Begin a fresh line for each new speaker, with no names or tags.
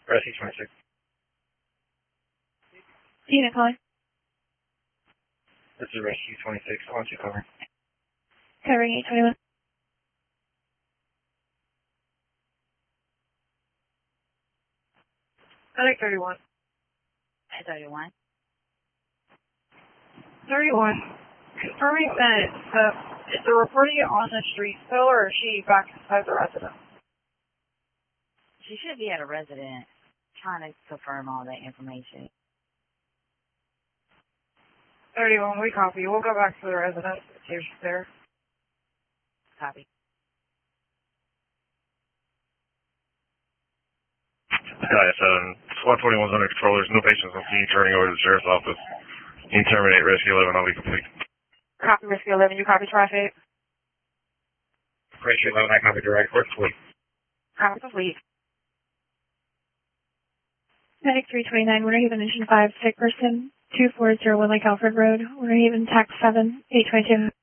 Rescue 26.
Unit calling.
This is Rescue 26. I want you to cover.
Covering 821.
Medic 31.
31.
31. Confirming that is the reporting on the street still, or is she back inside the residence?
She should be at a residence. Trying to confirm all that information.
31, we copy. We'll go back to the residence and see if she's there.
Copy.
Sky 7. Squad 21's under control. There's no patients on scene. Turning over to the sheriff's office. You can terminate Rescue 11. I'll be complete.
Copy Rescue 11. You copy traffic?
Rescue 11, I copy direct. Where's complete?
Copy complete.
Medic 329, Winter Haven Engine 5, sick person, 2401 Lake Alfred Road, Winter Haven, tax 7, 822.